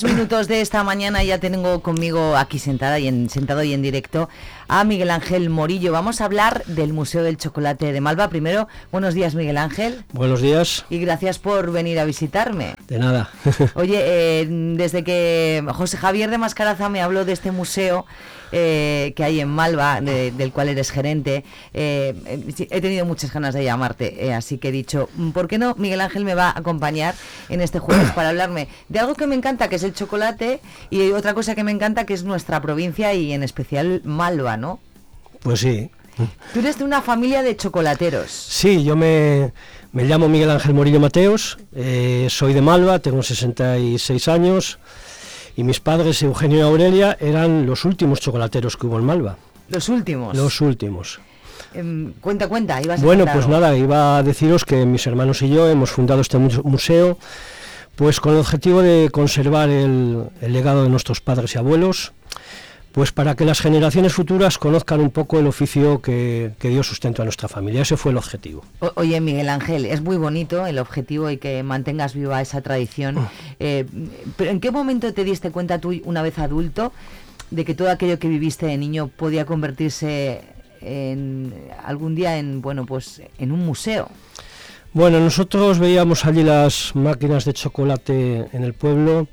Minutos de esta mañana ya tengo conmigo aquí sentado y en directo a Miguel Ángel Morillo. Vamos a hablar del Museo del Chocolate de Malva. Primero, buenos días, Miguel Ángel. Buenos días. Y gracias por venir a visitarme. De nada. Oye, desde que José Javier de Mascaraza me habló de este museo que hay en Malva, del cual eres gerente, he tenido muchas ganas de llamarte, así que he dicho, ¿por qué no? Miguel Ángel me va a acompañar en este jueves para hablarme de algo que me encanta, que es el chocolate, y otra cosa que me encanta, que es nuestra provincia y en especial Malva, ¿no? Pues sí. Tú eres de una familia de chocolateros. Sí, yo me llamo Miguel Ángel Morillo Mateos, soy de Malva, tengo 66 años, y mis padres, Eugenio y Aurelia, eran los últimos chocolateros que hubo en Malva. ¿Los últimos? Los últimos. Cuenta, ibas a Bueno, contar pues algo. Nada, iba a deciros que mis hermanos y yo hemos fundado este museo, pues con el objetivo de conservar el legado de nuestros padres y abuelos, pues para que las generaciones futuras conozcan un poco el oficio que dio sustento a nuestra familia. Ese fue el objetivo. Oye, Miguel Ángel, es muy bonito el objetivo y que mantengas viva esa tradición. Pero ¿en qué momento te diste cuenta tú, una vez adulto, de que todo aquello que viviste de niño podía convertirse algún día en un museo? Bueno, nosotros veíamos allí las máquinas de chocolate en el pueblo.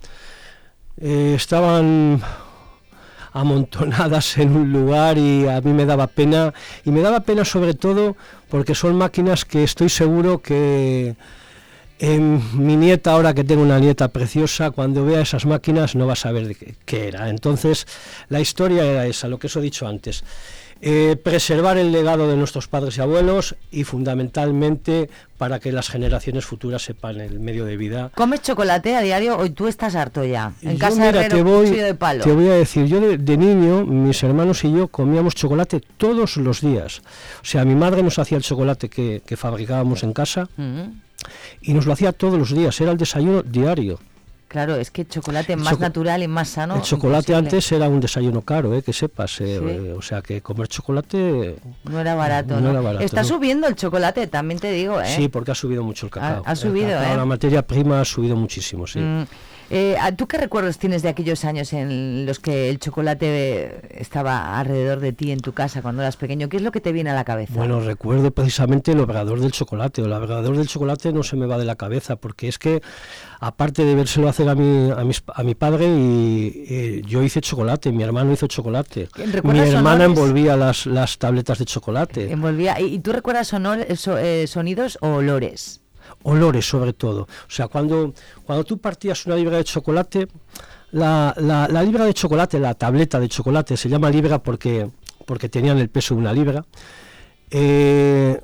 Estaban amontonadas en un lugar y a mí me daba pena, y me daba pena sobre todo porque son máquinas que estoy seguro que mi nieta, ahora que tengo una nieta preciosa, cuando vea esas máquinas no va a saber de qué era. Entonces la historia era esa, lo que os he dicho antes, preservar el legado de nuestros padres y abuelos, y fundamentalmente para que las generaciones futuras sepan el medio de vida. ¿Comes chocolate a diario o tú estás harto ya? En Yo, casa mira, Herrero, cuchillo de palo. te voy a decir, yo de niño, mis hermanos y yo comíamos chocolate todos los días. O sea, mi madre nos hacía el chocolate que fabricábamos en casa, y nos lo hacía todos los días, era el desayuno diario. Claro, es que el chocolate más natural y más sano. El chocolate imposible. antes era un desayuno caro, que sepas. Sí. O sea, que comer chocolate no era barato. No era barato, Está ¿no? subiendo el chocolate, también te digo, ¿eh? Sí, porque ha subido mucho el cacao. Ha subido, el cacao, la materia prima ha subido muchísimo, sí. ¿Tú qué recuerdos tienes de aquellos años en los que el chocolate estaba alrededor de ti en tu casa cuando eras pequeño? ¿Qué es lo que te viene a la cabeza? Bueno, recuerdo precisamente el obrador del chocolate. El obrador del chocolate no se me va de la cabeza, porque es que, aparte de vérselo hacer a mi padre, yo hice chocolate, mi hermano hizo chocolate. Mi hermana envolvía las tabletas de chocolate. ¿Y tú recuerdas sonidos o olores? Olores, sobre todo. O sea, cuando tú partías una libra de chocolate, la libra de chocolate, la tableta de chocolate, se llama libra porque tenían el peso de una libra, era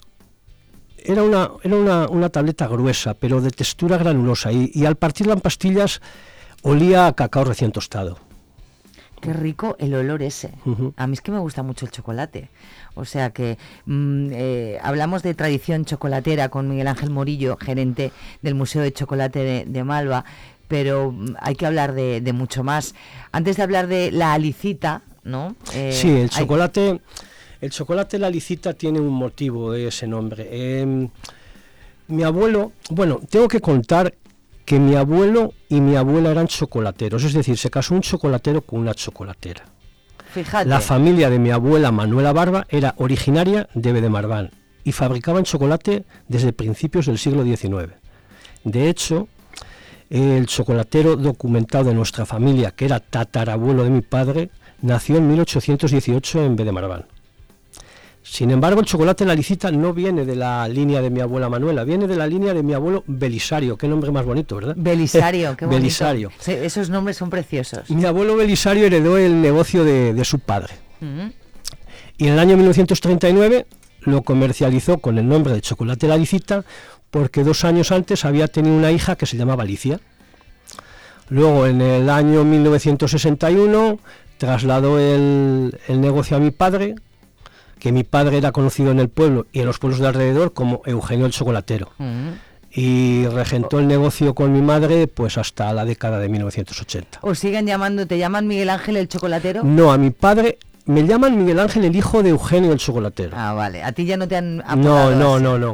una tableta gruesa, pero de textura granulosa, y al partirla en pastillas olía a cacao recién tostado. Qué rico el olor ese. A mí es que me gusta mucho el chocolate. O sea que hablamos de tradición chocolatera con Miguel Ángel Morillo, gerente del Museo de Chocolate de Malva, pero hay que hablar de mucho más. Antes de hablar de la alicita, ¿no? Sí, el chocolate la alicita tiene un motivo de ese nombre. Mi abuelo, bueno, tengo que contar que mi abuelo y mi abuela eran chocolateros, es decir, se casó un chocolatero con una chocolatera. Fíjate. La familia de mi abuela Manuela Barba era originaria de Bedemarván y fabricaban chocolate desde principios del siglo XIX. De hecho, el chocolatero documentado de nuestra familia, que era tatarabuelo de mi padre, nació en 1818 en Bedemarván. Sin embargo, el chocolate la licita no viene de la línea de mi abuela Manuela, viene de la línea de mi abuelo Belisario. Qué nombre más bonito, ¿verdad? Belisario, qué bonito. Belisario. Sí, esos nombres son preciosos. Mi abuelo Belisario heredó el negocio de su padre. Y en el año 1939 lo comercializó con el nombre de chocolate la licita, porque 2 años antes había tenido una hija que se llamaba Alicia. Luego, en el año 1961, trasladó el negocio a mi padre, que mi padre era conocido en el pueblo y en los pueblos de alrededor como Eugenio el Chocolatero. Y regentó el negocio con mi madre pues hasta la década de 1980. ¿Os siguen llamando, te llaman Miguel Ángel el Chocolatero? No, a mi padre me llaman Miguel Ángel el hijo de Eugenio el Chocolatero. Ah, vale. ¿A ti ya no te han apodado No, así? no.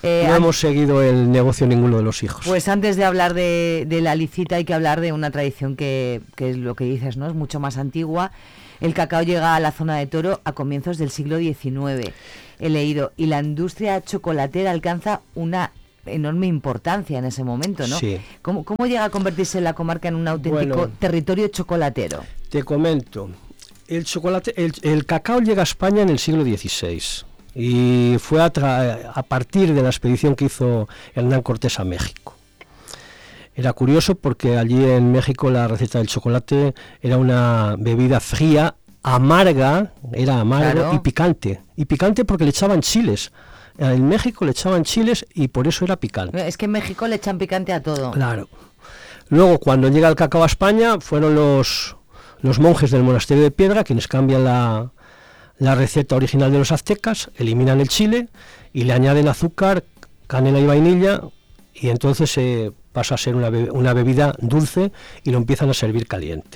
No hemos seguido el negocio ninguno de los hijos. Pues antes de hablar de la licita hay que hablar de una tradición que es lo que dices, ¿no? Es mucho más antigua. El cacao llega a la zona de Toro a comienzos del siglo XIX, he leído, y la industria chocolatera alcanza una enorme importancia en ese momento, ¿no? Sí. ¿Cómo llega a convertirse la comarca en un auténtico territorio chocolatero? Te comento, el cacao llega a España en el siglo XVI y fue a partir de la expedición que hizo Hernán Cortés a México. Era curioso porque allí en México la receta del chocolate era una bebida fría, amarga, era amargo, claro, y picante porque le echaban chiles. En México le echaban chiles y por eso era picante. Es que en México le echan picante a todo. Claro. Luego, cuando llega el cacao a España, fueron los monjes del monasterio de Piedra quienes cambian la receta original de los aztecas, eliminan el chile y le añaden azúcar, canela y vainilla, y entonces pasa a ser una bebida dulce y lo empiezan a servir caliente.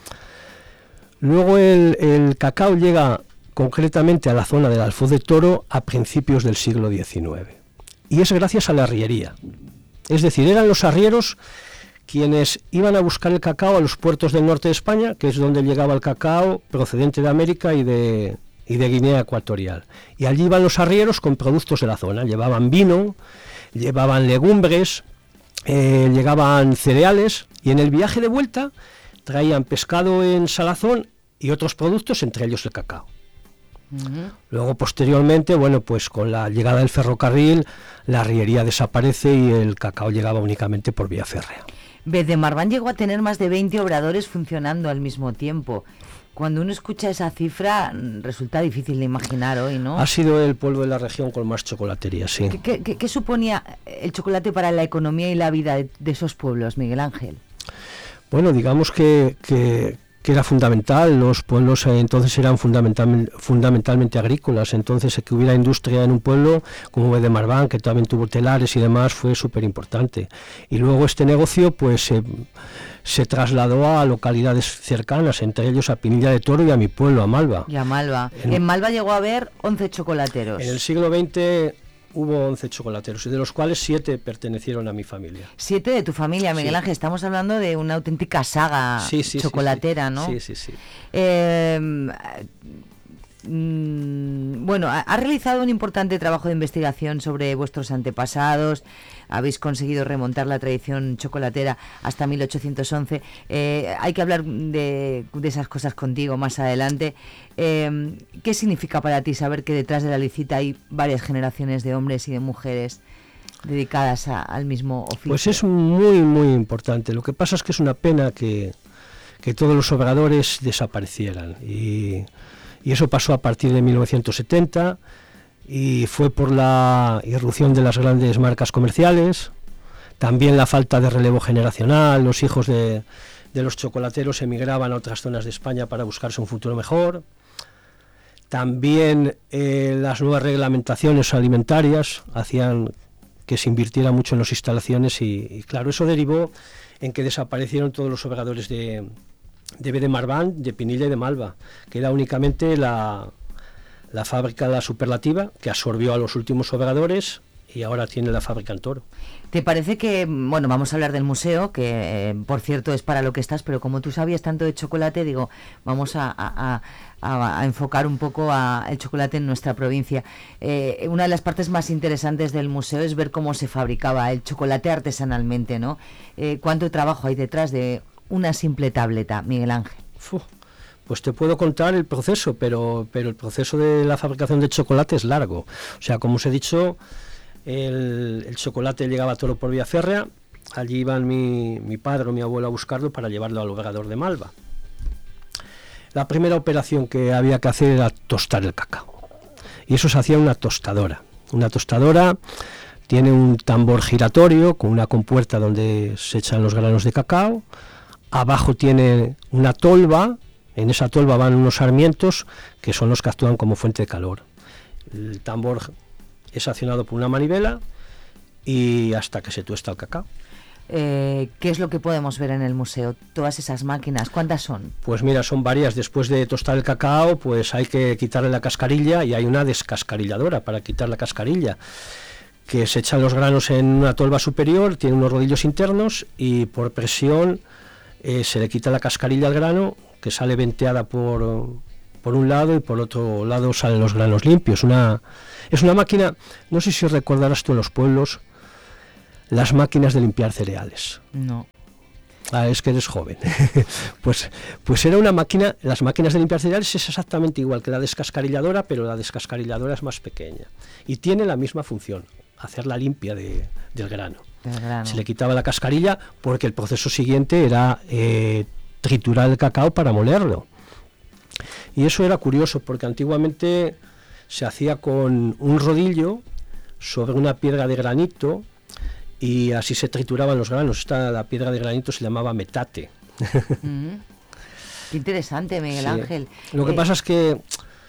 Luego el cacao llega concretamente a la zona del Alfoz de Toro a principios del siglo XIX. Y es gracias a la arriería. Es decir, eran los arrieros quienes iban a buscar el cacao a los puertos del norte de España, que es donde llegaba el cacao procedente de América y de Guinea Ecuatorial. Y allí iban los arrieros con productos de la zona. Llevaban vino, llevaban legumbres, llegaban cereales, y en el viaje de vuelta traían pescado en salazón y otros productos, entre ellos el cacao. Uh-huh. Luego, posteriormente, bueno, pues con la llegada del ferrocarril, la arriería desaparece y el cacao llegaba únicamente por vía férrea. Vez-de-Marván llegó a tener más de 20 obradores funcionando al mismo tiempo. Cuando uno escucha esa cifra, resulta difícil de imaginar hoy, ¿no? Ha sido el pueblo de la región con más chocolatería, sí. ¿Qué suponía el chocolate para la economía y la vida de esos pueblos, Miguel Ángel? Bueno, digamos que era fundamental. Los pueblos entonces eran fundamentalmente agrícolas, entonces que hubiera industria en un pueblo como Vez-de-Marván, que también tuvo telares y demás, fue súper importante. Y luego este negocio pues se trasladó a localidades cercanas, entre ellos a Pinilla de Toro y a mi pueblo, a Malva. Y a Malva. En Malva llegó a haber 11 chocolateros. En el siglo XX hubo 11 chocolateros, y de los cuales 7 pertenecieron a mi familia. 7 de tu familia, Miguel Ángel. Estamos hablando de una auténtica saga chocolatera, ¿no? Sí. Bueno, ha realizado un importante trabajo de investigación sobre vuestros antepasados. Habéis conseguido remontar la tradición chocolatera hasta 1811. Hay que hablar de esas cosas contigo más adelante. ¿Qué significa para ti saber que detrás de la licita hay varias generaciones de hombres y de mujeres dedicadas al mismo oficio? Pues es muy, muy importante. Lo que pasa es que es una pena que todos los obradores desaparecieran. Y eso pasó a partir de 1970, y fue por la irrupción de las grandes marcas comerciales, también la falta de relevo generacional. Los hijos de los chocolateros emigraban a otras zonas de España para buscarse un futuro mejor. También las nuevas reglamentaciones alimentarias hacían que se invirtiera mucho en las instalaciones y claro, eso derivó en que desaparecieron todos los obradores de Vez-de-Marván, de Pinilla y de Malva. Queda únicamente la fábrica La Superlativa, que absorbió a los últimos obradores y ahora tiene la fábrica en Toro. ¿Te parece que, bueno, vamos a hablar del museo, que por cierto es para lo que estás, pero como tú sabías tanto de chocolate, digo, vamos a enfocar un poco el chocolate en nuestra provincia. Una de las partes más interesantes del museo es ver cómo se fabricaba el chocolate artesanalmente, ¿no? ¿Cuánto trabajo hay detrás de una simple tableta, Miguel Ángel? Pues te puedo contar el proceso, pero el proceso de la fabricación de chocolate es largo. O sea, como os he dicho, el chocolate llegaba a Toro por vía férrea. Allí iban mi padre o mi abuelo a buscarlo para llevarlo al obrador de Malva. La primera operación que había que hacer era tostar el cacao. Y eso se hacía en una tostadora. Una tostadora tiene un tambor giratorio con una compuerta donde se echan los granos de cacao. Abajo tiene una tolva. En esa tolva van unos sarmientos que son los que actúan como fuente de calor. El tambor es accionado por una manivela y hasta que se tuesta el cacao. ¿Qué es lo que podemos ver en el museo? Todas esas máquinas, ¿cuántas son? Pues mira, son varias. Después de tostar el cacao, pues hay que quitarle la cascarilla y hay una descascarilladora para quitar la cascarilla, que se echan los granos en una tolva superior, tiene unos rodillos internos y por presión se le quita la cascarilla al grano, que sale venteada por un lado y por otro lado salen los granos limpios. Es una máquina, no sé si recordarás tú en los pueblos, las máquinas de limpiar cereales. No. Es que eres joven. pues era una máquina, las máquinas de limpiar cereales es exactamente igual que la descascarilladora, pero la descascarilladora es más pequeña y tiene la misma función, hacer la limpia del grano. Se le quitaba la cascarilla porque el proceso siguiente era triturar el cacao para molerlo. Y eso era curioso porque antiguamente se hacía con un rodillo sobre una piedra de granito y así se trituraban los granos. La piedra de granito se llamaba metate. Qué interesante, Miguel Ángel. Lo que pasa es que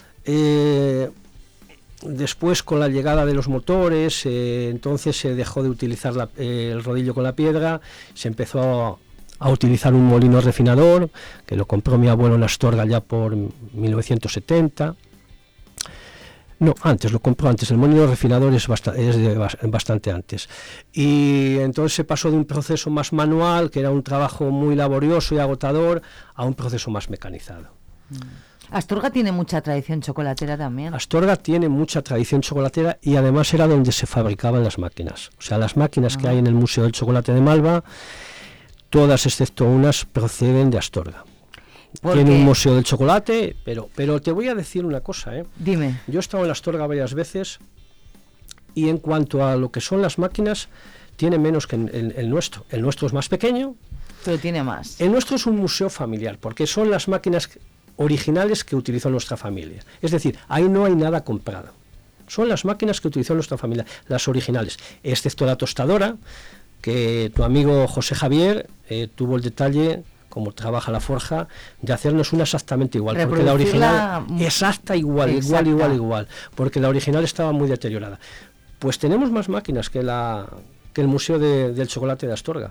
después, con la llegada de los motores, entonces se dejó de utilizar el rodillo con la piedra, se empezó a utilizar un molino refinador, que lo compró mi abuelo en Astorga ya por 1970. No, lo compró antes, el molino refinador es bastante antes. Y entonces se pasó de un proceso más manual, que era un trabajo muy laborioso y agotador, a un proceso más mecanizado. Astorga tiene mucha tradición chocolatera también. Astorga tiene mucha tradición chocolatera y además era donde se fabricaban las máquinas. O sea, las máquinas que hay en el Museo del Chocolate de Malva, todas excepto unas proceden de Astorga. Tiene un museo del chocolate, pero te voy a decir una cosa, Dime. Yo he estado en Astorga varias veces y en cuanto a lo que son las máquinas, tiene menos que el nuestro. El nuestro es más pequeño. Pero tiene más. El nuestro es un museo familiar, porque son las máquinas originales que utilizó nuestra familia. Es decir, ahí no hay nada comprado. Son las máquinas que utilizó nuestra familia, las originales, excepto la tostadora, que tu amigo José Javier tuvo el detalle, como trabaja la forja, de hacernos una exactamente igual, porque la original igual, porque la original estaba muy deteriorada. Pues tenemos más máquinas que el Museo del Chocolate de Astorga.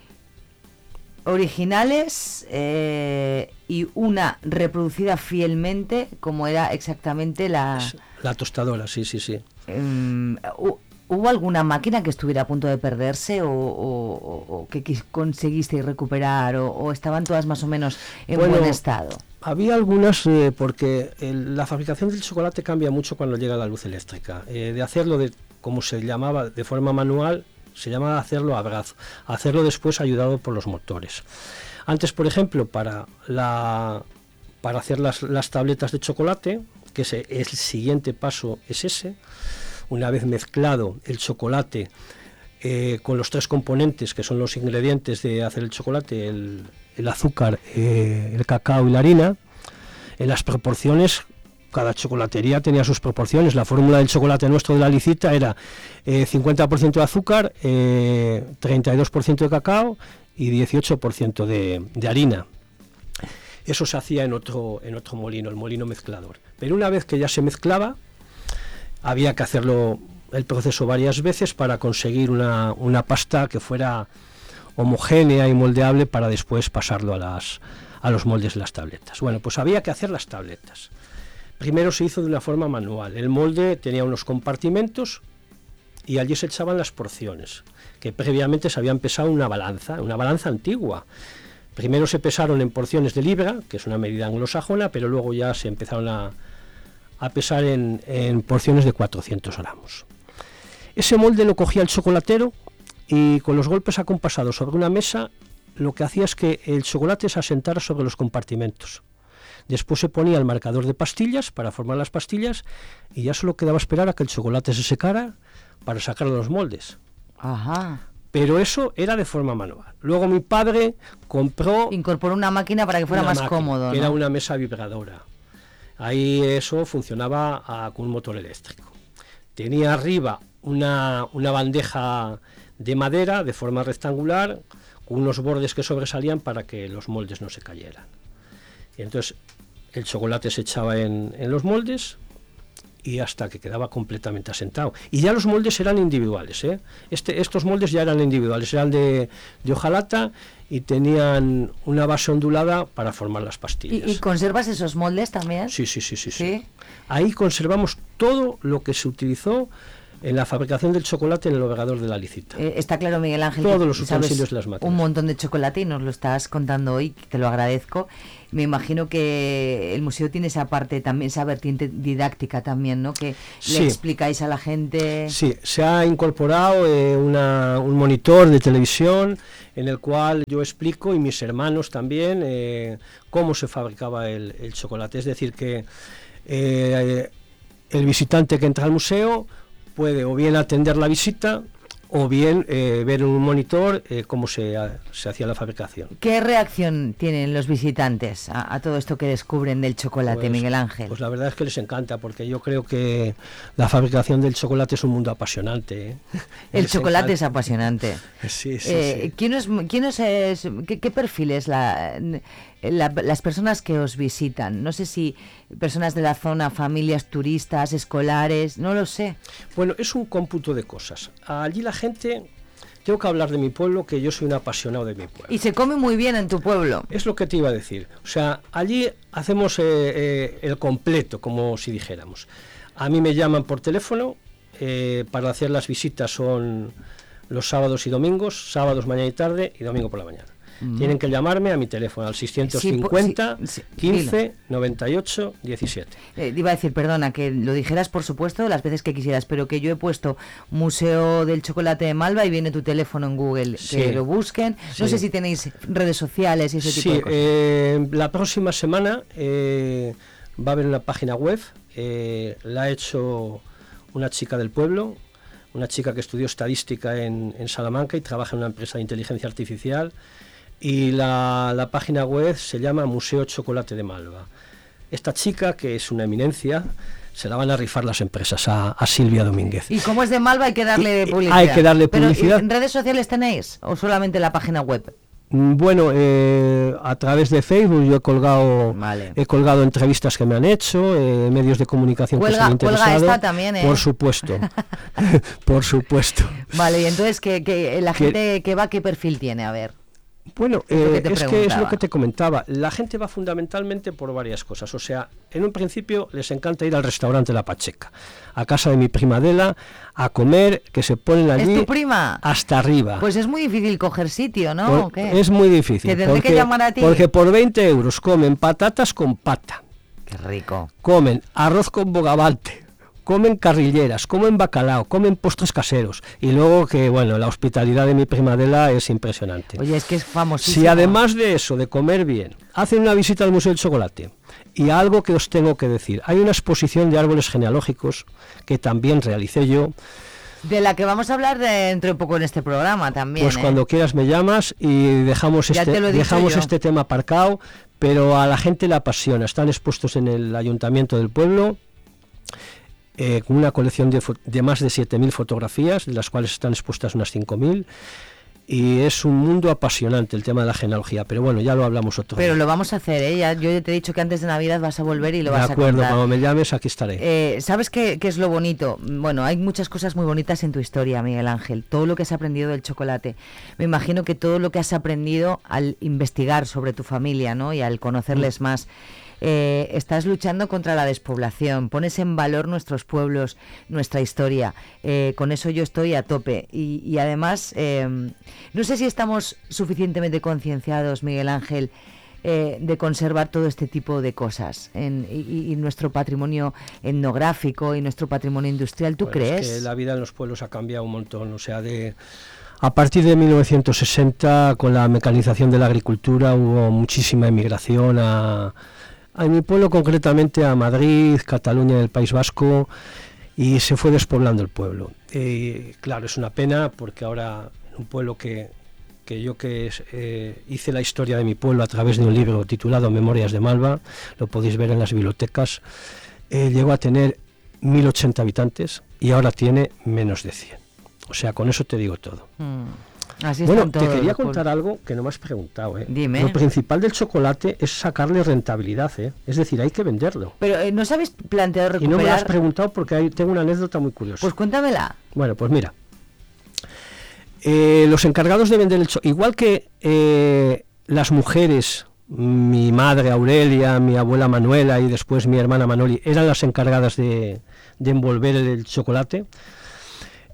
Originales y una reproducida fielmente, como era exactamente la tostadora, sí. ¿Hubo alguna máquina que estuviera a punto de perderse o que conseguiste recuperar o estaban todas más o menos en buen estado? Había algunas porque la fabricación del chocolate cambia mucho cuando llega la luz eléctrica. De hacerlo como se llamaba, de forma manual, se llamaba hacerlo a brazo. Hacerlo después ayudado por los motores. Antes, por ejemplo, para hacer las tabletas de chocolate, que el siguiente paso es ese. Una vez mezclado el chocolate con los tres componentes que son los ingredientes de hacer el chocolate, el azúcar, el cacao y la harina, en las proporciones, cada chocolatería tenía sus proporciones. La fórmula del chocolate nuestro de la Licita era 50% de azúcar, 32% de cacao y 18% de harina. Eso se hacía en otro molino, el molino mezclador. Pero una vez que ya se mezclaba, había que hacerlo el proceso varias veces para conseguir una pasta que fuera homogénea y moldeable para después pasarlo a los moldes de las tabletas. Bueno, pues había que hacer las tabletas. Primero se hizo de una forma manual. El molde tenía unos compartimentos y allí se echaban las porciones, que previamente se habían pesado en una balanza antigua. Primero se pesaron en porciones de libra, que es una medida anglosajona, pero luego ya se empezaron a pesar en porciones de 400 gramos. Ese molde lo cogía el chocolatero y con los golpes acompasados sobre una mesa lo que hacía es que el chocolate se asentara sobre los compartimentos. Después se ponía el marcador de pastillas para formar las pastillas y ya solo quedaba esperar a que el chocolate se secara para sacarlo de los moldes. Ajá. Pero eso era de forma manual. Luego mi padre incorporó una máquina para que fuera más cómodo, ¿no? Era una mesa vibradora. Ahí eso funcionaba con un motor eléctrico. Tenía arriba una bandeja de madera de forma rectangular con unos bordes que sobresalían para que los moldes no se cayeran. Y entonces el chocolate se echaba en los moldes y hasta que quedaba completamente asentado. Y ya los moldes eran individuales, ¿eh? Estos moldes ya eran individuales, eran de hojalata y tenían una base ondulada para formar las pastillas. ¿Y conservas esos moldes también? Sí. Ahí conservamos todo lo que se utilizó en la fabricación del chocolate en el obrador de la Licita. Está claro, Miguel Ángel, todos que los utensilios sabes de las máquinas. Un montón de chocolate y nos lo estás contando hoy, te lo agradezco. Me imagino que el museo tiene esa parte también, esa vertiente didáctica también, ¿no? Que le explicáis a la gente. Sí, se ha incorporado un monitor de televisión en el cual yo explico, y mis hermanos también, cómo se fabricaba el chocolate. Es decir, que el visitante que entra al museo puede o bien atender la visita o bien ver en un monitor cómo se hacía la fabricación. ¿Qué reacción tienen los visitantes a todo esto que descubren del chocolate, pues, Miguel Ángel? Pues la verdad es que les encanta, porque yo creo que la fabricación del chocolate es un mundo apasionante. El chocolate es apasionante. Sí. ¿Qué perfil es las personas que os visitan? No sé si personas de la zona, familias, turistas, escolares, no lo sé. Bueno, es un cómputo de cosas. Allí la gente, tengo que hablar de mi pueblo, que yo soy un apasionado de mi pueblo. Y se come muy bien en tu pueblo. Es lo que te iba a decir. O sea, allí hacemos el completo, como si dijéramos. A mí me llaman por teléfono, para hacer las visitas son los sábados y domingos, sábados mañana y tarde y domingo por la mañana. Tienen que llamarme a mi teléfono al 650 15 98 17. Iba a decir, perdona, que lo dijeras por supuesto las veces que quisieras, pero que yo he puesto Museo del Chocolate de Malva y viene tu teléfono en Google, que lo busquen. No sé si tenéis redes sociales y ese tipo de cosas. La próxima semana va a haber una página web, la ha hecho una chica del pueblo, una chica que estudió estadística en Salamanca y trabaja en una empresa de inteligencia artificial. Y la página web se llama Museo Chocolate de Malva. Esta chica, que es una eminencia, se la van a rifar las empresas a Silvia Domínguez. Y como es de Malva hay que darle publicidad. Hay que darle publicidad. ¿Pero en redes sociales tenéis o solamente la página web? Bueno, a través de Facebook yo he colgado entrevistas que me han hecho, medios de comunicación que se han interesado. Cuelga esta también, Por supuesto, por supuesto. Vale, y entonces que la gente que va, ¿qué perfil tiene? A ver. Bueno, es lo que te comentaba. La gente va fundamentalmente por varias cosas. O sea, en un principio les encanta ir al restaurante La Pacheca, a casa de mi prima Adela, a comer, que se ponen allí. ¿Es tu prima? Hasta arriba. Pues es muy difícil coger sitio, ¿no? Es muy difícil. Te tendré que llamar a ti. Porque por 20 euros comen patatas con pata. Qué rico. Comen arroz con bogavante. Comen carrilleras, comen bacalao, comen postres caseros. Y luego que, bueno, la hospitalidad de mi prima Adela es impresionante. Oye, es que es famosísimo. Si además de eso, de comer bien, hacen una visita al Museo del Chocolate, y algo que os tengo que decir, hay una exposición de árboles genealógicos que también realicé yo. De la que vamos a hablar dentro de poco en este programa también. Pues cuando quieras me llamas y dejamos este tema aparcado, pero a la gente le apasiona. Están expuestos en el Ayuntamiento del pueblo, con una colección de más de 7.000 fotografías, de las cuales están expuestas unas 5.000, y es un mundo apasionante el tema de la genealogía, pero bueno, ya lo hablamos otro día. Pero lo vamos a hacer, yo ya te he dicho que antes de Navidad vas a volver y lo vas a contar. De acuerdo, cuando me llames aquí estaré. ¿Sabes qué es lo bonito? Bueno, hay muchas cosas muy bonitas en tu historia, Miguel Ángel, todo lo que has aprendido del chocolate. Me imagino que todo lo que has aprendido al investigar sobre tu familia, ¿no? Y al conocerles más. Estás luchando contra la despoblación, pones en valor nuestros pueblos, nuestra historia, con eso yo estoy a tope y además no sé si estamos suficientemente concienciados, Miguel Ángel, de conservar todo este tipo de cosas y nuestro patrimonio etnográfico y nuestro patrimonio industrial. ¿Tú crees? Es que la vida en los pueblos ha cambiado un montón, o sea, a partir de 1960, con la mecanización de la agricultura, hubo muchísima emigración a mi pueblo, concretamente a Madrid, Cataluña y el País Vasco, y se fue despoblando el pueblo. Claro, es una pena porque ahora un pueblo que hice la historia de mi pueblo a través de un libro titulado Memorias de Malva, lo podéis ver en las bibliotecas, llegó a tener 1.080 habitantes y ahora tiene menos de 100. O sea, con eso te digo todo. Así bueno, te quería contar algo que no me has preguntado. Dime. Lo principal del chocolate es sacarle rentabilidad, es decir, hay que venderlo. Pero ¿no os habéis planteado recuperar? Y no me lo has preguntado porque tengo una anécdota muy curiosa. Pues cuéntamela. Bueno, pues mira, los encargados de vender el chocolate, igual que las mujeres, mi madre Aurelia, mi abuela Manuela y después mi hermana Manoli, eran las encargadas de envolver el chocolate.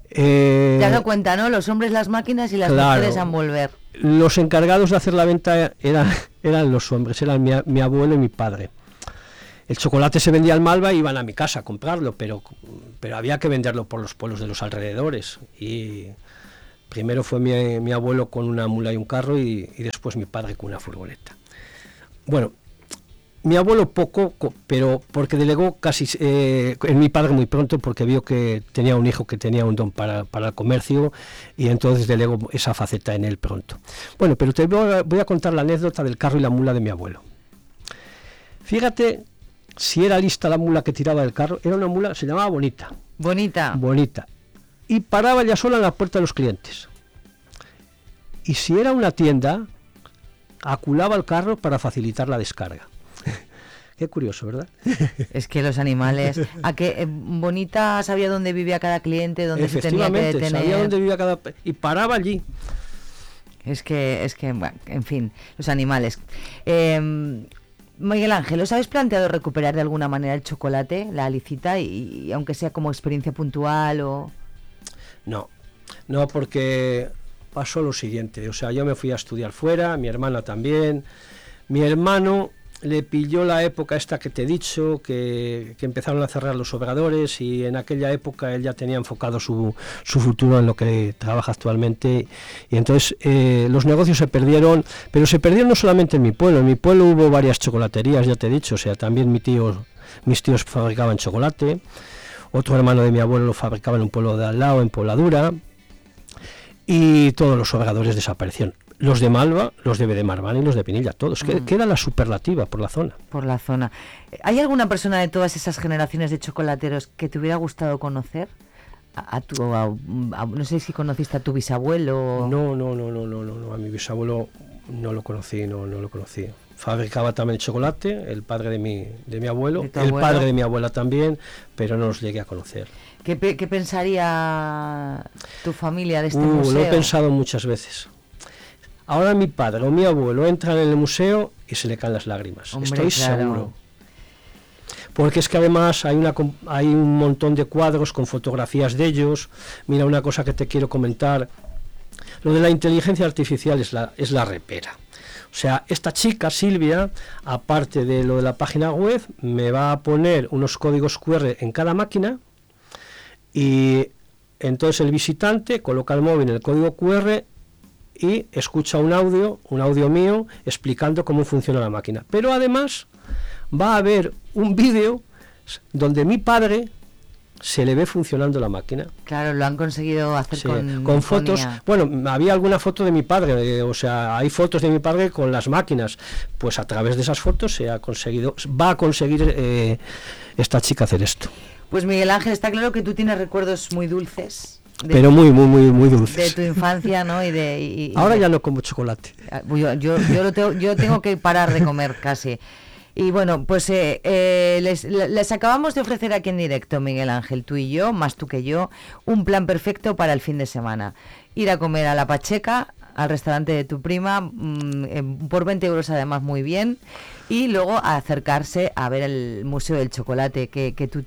Te has dado cuenta, ¿no? Los hombres las máquinas y las mujeres a envolver. Los encargados de hacer la venta eran los hombres, eran mi abuelo y mi padre. El chocolate se vendía al Malva y iban a mi casa a comprarlo, pero había que venderlo por los pueblos de los alrededores. Y primero fue mi abuelo con una mula y un carro y después mi padre con una furgoneta. Bueno, mi abuelo poco, pero porque delegó casi en mi padre muy pronto, porque vio que tenía un hijo que tenía un don para el comercio y entonces delegó esa faceta en él pronto. Bueno, pero te voy a contar la anécdota del carro y la mula de mi abuelo. Fíjate si era lista la mula que tiraba del carro. Era una mula, se llamaba Bonita. Bonita. Y paraba ya sola en la puerta de los clientes. Y si era una tienda, aculaba el carro para facilitar la descarga. Qué curioso, ¿verdad? Es que los animales... ¿A qué Bonita sabía dónde vivía cada cliente, dónde se tenía que detener? Sabía dónde vivía cada... y paraba allí. Es que bueno, en fin, los animales. Miguel Ángel, ¿os habéis planteado recuperar de alguna manera el chocolate, la Alicita, y aunque sea como experiencia puntual o...? No, porque pasó lo siguiente. O sea, yo me fui a estudiar fuera, mi hermana también. Mi hermano le pilló la época esta que te he dicho, que empezaron a cerrar los obradores, y en aquella época él ya tenía enfocado su futuro en lo que trabaja actualmente, y entonces los negocios se perdieron, pero se perdieron no solamente en mi pueblo hubo varias chocolaterías, ya te he dicho, o sea, también mis tíos fabricaban chocolate, otro hermano de mi abuelo lo fabricaba en un pueblo de al lado, en Pobladura, y todos los obradores desaparecieron. Los de Malva, los de Bedemarván y los de Pinilla, todos. Queda la superlativa por la zona. Por la zona. ¿Hay alguna persona de todas esas generaciones de chocolateros que te hubiera gustado conocer? No sé si conociste a tu bisabuelo. No, a mi bisabuelo no lo conocí. Fabricaba también chocolate, el padre de mi abuelo, el padre de mi abuela también, pero no los llegué a conocer. ¿Qué pensaría tu familia de este museo? Lo he pensado muchas veces. Ahora mi padre o mi abuelo entran en el museo y se le caen las lágrimas. Hombre, estoy claro. seguro. Porque es que además hay un montón de cuadros con fotografías de ellos. Mira, una cosa que te quiero comentar. Lo de la inteligencia artificial es la repera. O sea, esta chica, Silvia, aparte de lo de la página web, me va a poner unos códigos QR en cada máquina, y entonces el visitante coloca el móvil en el código QR y escucha un audio mío explicando cómo funciona la máquina. Pero además va a haber un vídeo donde mi padre se le ve funcionando la máquina. Claro, lo han conseguido hacer con fotos. Bueno, había alguna foto de mi padre, o sea, hay fotos de mi padre con las máquinas. Pues a través de esas fotos va a conseguir esta chica hacer esto. Pues Miguel Ángel, está claro que tú tienes recuerdos muy dulces. Pero muy dulces. De tu infancia, ¿no? Ahora ya no como chocolate. Yo tengo que parar de comer casi. Y bueno, pues les acabamos de ofrecer aquí en directo, Miguel Ángel, tú y yo, más tú que yo, un plan perfecto para el fin de semana. Ir a comer a La Pacheca, al restaurante de tu prima, por 20 euros además muy bien, y luego acercarse a ver el Museo del Chocolate que tú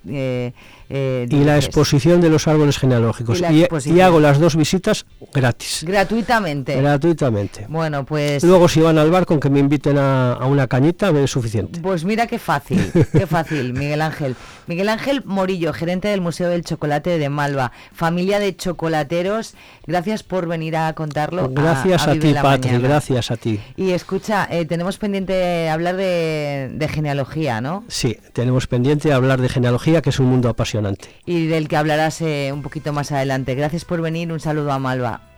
y la exposición de los árboles genealógicos, y hago las dos visitas gratis. Gratuitamente. Bueno, pues luego si van al bar, con que me inviten a una cañita es suficiente. Pues mira qué fácil, Miguel Ángel Morillo, gerente del Museo del Chocolate de Malva, familia de chocolateros, gracias por venir a contarlo. Gracias a ti, Patri, gracias a ti. Y escucha, tenemos pendiente hablar de genealogía, ¿no? Sí, tenemos pendiente hablar de genealogía, que es un mundo apasionante. Y del que hablarás un poquito más adelante. Gracias por venir, un saludo a Malva.